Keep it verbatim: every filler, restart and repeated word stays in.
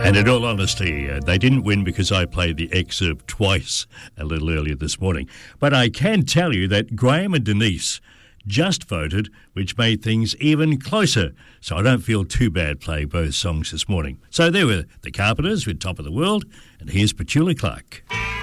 And in all honesty, uh, they didn't win because I played the excerpt twice a little earlier this morning. But I can tell you that Graham and Denise just voted, which made things even closer. So I don't feel too bad playing both songs this morning. So there were the Carpenters with Top of the World, and here's Petula Clark.